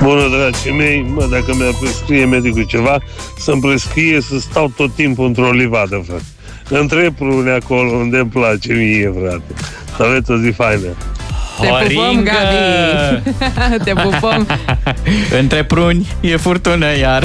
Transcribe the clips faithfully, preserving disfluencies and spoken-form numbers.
Bună, dragii mei, mă, dacă mi-a prescrie medicul ceva, să-mi prescrie să stau tot timpul într-o livadă, frate. Între prune acolo unde îmi place mie, frate. Să aveți o zi faină. Te pupăm, Gabi! Te pupăm! Între pruni e furtună iar.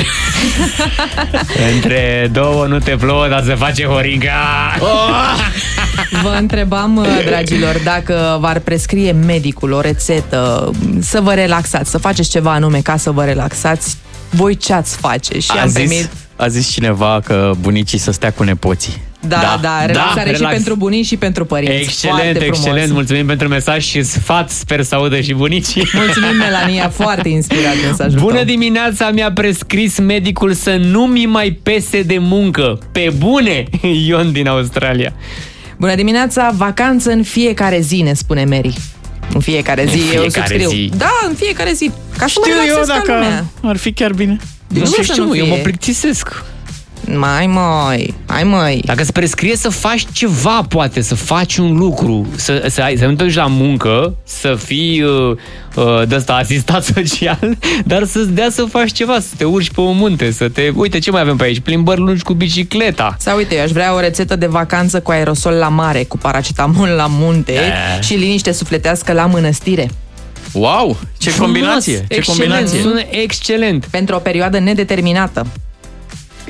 Între două nu te plouă, dar se face horinga. Oh! Vă întrebam, dragilor, dacă v-ar prescrie medicul o rețetă să vă relaxați, să faceți ceva anume ca să vă relaxați, voi ce ați face? Și a, am zis, primit... a zis cineva că bunicii să stea cu nepoții. Da, da, da, relaxare da, și relax. pentru bunici și pentru părinți. Excelent, foarte excelent, frumos. mulțumim pentru mesaj și sfat, sper să audă și bunicii. Mulțumim, Melania, foarte inspirat mesajul Bună tău. dimineața, mi-a prescris medicul să nu mi mai pese de muncă. Pe bune, Ion din Australia. Bună dimineața, vacanță în fiecare zi, ne spune Mary. În fiecare zi, În eu fiecare subscriu. zi. Da, în fiecare zi. Ca să Știu mă eu relaxez ca dacă lumea. ar fi chiar bine. Nu Nu știu știu, să nu eu fie. mă plictisesc. Mai măi, hai măi. Dacă îți prescrie să faci ceva, poate, să faci un lucru, să, să, ai, să nu te duci la muncă, să fii uh, uh, de-asta asistat social, dar să-ți dea să faci ceva, să te urci pe un munte, să te... Uite, ce mai avem pe aici? Plimbări lungi cu bicicleta. Sau uite, eu aș vrea o rețetă de vacanță cu aerosol la mare, cu paracetamol la munte Eh. și liniște sufletească la mănăstire. Wow, ce Frumos, combinație! Ce excelent, combinație! sună excelent. Pentru o perioadă nedeterminată. Uh,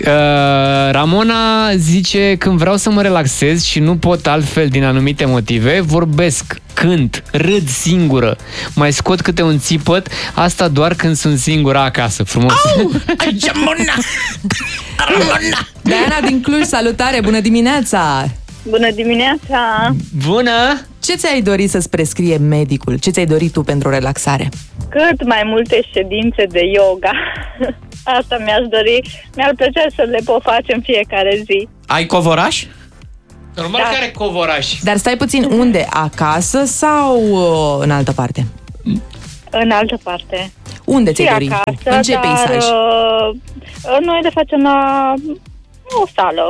Ramona zice: când vreau să mă relaxez și nu pot altfel din anumite motive, vorbesc, cânt, râd singură, mai scot câte un țipăt, asta doar când sunt singură acasă. Frumos. Au, aici mâna! Ramona! Diana din Cluj, salutare, bună dimineața! Bună dimineața! Bună! Ce ți-ai dorit să-ți prescrie medicul? Ce ți-ai dorit tu pentru relaxare? Cât mai multe ședințe de yoga. Asta mi-aș dori. Mi-ar plăcea să le pot face în fiecare zi. Ai covoraș? Normal Da. că are covoraș. Dar stai puțin, unde? Acasă sau uh, în altă parte? În altă parte. Unde Și ți-ai dorit? acasă, În ce dar peisaj? uh, noi le facem la o sală.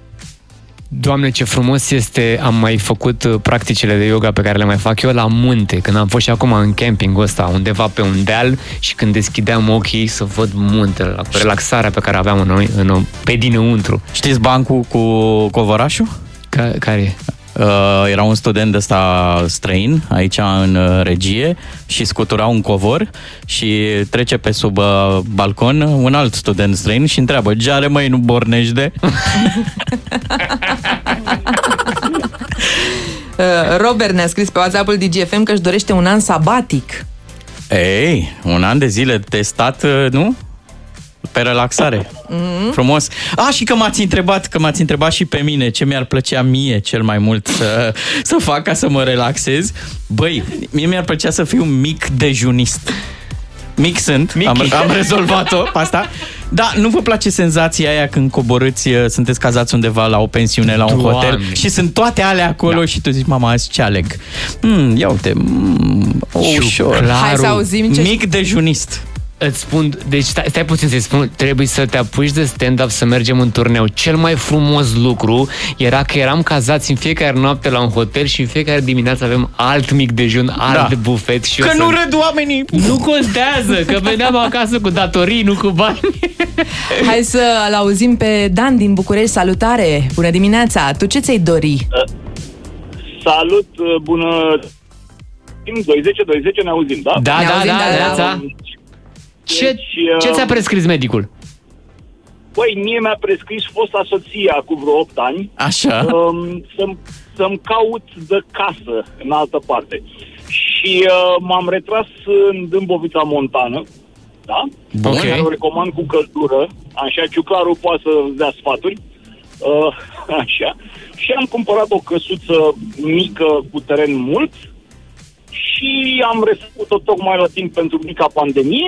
Doamne, ce frumos este, am mai făcut uh, practicile de yoga pe care le mai fac eu la munte, când am fost și acum în campingul ăsta, undeva pe un deal și când deschideam ochii să văd muntele, la relaxarea pe care aveam în noi, în, pe dinăuntru. Știți bancul cu covorașul? Ca, care e? Uh, era un student ăsta străin aici în uh, regie și scutura un covor și trece pe sub uh, balcon un alt student străin și întreabă: geare măi, nu bornești de? Uh, Robert ne-a scris pe WhatsApp-ul D G F M că își dorește un an sabatic. Ei, un an de zile testat, uh, nu? Pe relaxare. Mm-hmm. Frumos. A, și că m-ați întrebat, că m-ați întrebat și pe mine ce mi-ar plăcea mie cel mai mult să, să fac ca să mă relaxez. Băi, mie mi-ar plăcea să fiu mic dejunist. Mic sunt, am, am rezolvat-o asta. Da, nu vă place senzația aia când coborâți, sunteți cazați undeva la o pensiune, la un Doamne. hotel și sunt toate alea acolo, da. Și tu zici: mama, azi ce aleg? Mm, ia uite, mm, ușor. Hai să auzim ce... Mic dejunist. Îți spun, deci stai, stai puțin să-i spun, trebuie să te apuci de stand-up, să mergem în turneu. Cel mai frumos lucru era că eram cazați în fiecare noapte la un hotel și în fiecare dimineață avem alt mic dejun, alt Da. bufet. Și Că eu nu să... râd oamenii. Nu contează, că veneam acasă cu datorii, nu cu bani. Hai să-l auzim pe Dan din București, salutare, bună dimineața, tu ce ți-ai dori? Salut, bună... douăzeci douăzeci ne auzim, da? Da, Ne da, auzim, da, da, da, da. da. Ce, Deci, ce uh, ți-a prescris medicul? Băi, mie mi-a prescris fosta soția cu vreo opt ani Așa. um, să-mi, să-mi caut de casă în altă parte. Și uh, m-am retras în Dâmbovița Montană, da? Bun. Care o recomand cu căldură, așa, ciuclarul poate să dea sfaturi, uh, așa. Și am cumpărat o căsuță mică cu teren mult și am resfăcut-o tocmai la timp pentru mica pandemie.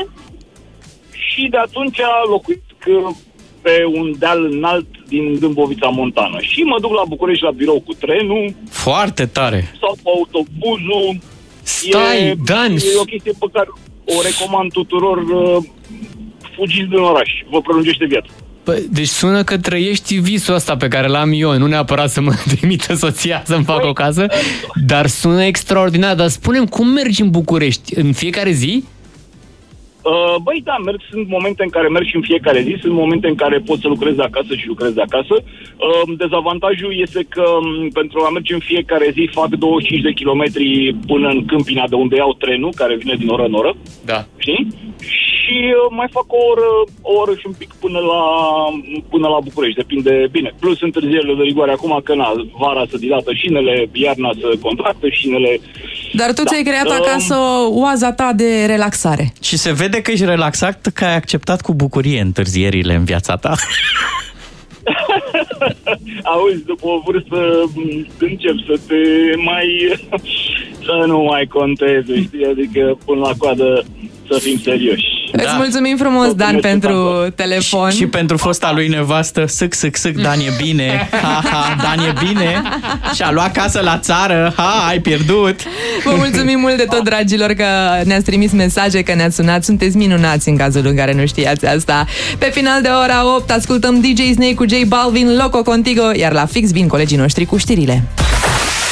Și de atunci locuiesc pe un deal înalt din Dâmbovița Montană. Și mă duc la București la birou cu trenul Foarte tare. sau cu autobuzul. Stai, e, Dan! E o chestie pe care o recomand tuturor. Fugiți din oraș, vă prelungește viața. Păi, deci sună că trăiești visul ăsta pe care l-am eu, nu neapărat să mă trimită soția să-mi facă Păi, o casă, dar sună extraordinar. Dar spune-mi, cum mergi în București? În fiecare zi? Uh, băi, da, merg, sunt momente în care merg și în fiecare zi, sunt momente în care pot să lucrez de acasă și lucrez de acasă. Uh, dezavantajul este că um, pentru a merge în fiecare zi fac douăzeci și cinci de kilometri până în Câmpina, de unde iau trenul, care vine din oră în oră. Da. Știi? Și uh, mai fac o oră, o oră și un pic până la, până la București, depinde, bine. Plus întârzierile de rigoare acum, că na, vara să dilată șinele, iarna să contractă șinele. Dar tu da. ți-ai creat acasă oaza ta de relaxare. Și se vede că ești relaxat, că ai acceptat cu bucurie întârzierile în viața ta. Auzi, după o vârstă încep să te mai... să nu mai conteze, știi? Adică până la coadă să fim serioși. Îți da. mulțumim frumos, Dan, Dan pentru telefon. Și, și pentru fosta lui nevastă, sâc, sâc, sâc, Dan e bine. Ha, ha, Dan e bine. Și-a luat casă la țară. Ha, ai pierdut. Vă mulțumim mult de tot, dragilor, că ne-ați trimis mesaje, că ne-ați sunat. Sunteți minunați în cazul în care nu știați asta. Pe final de ora opt ascultăm D J Snake cu J Balvin, Loco Contigo, iar la fix vin colegii noștri cu știrile.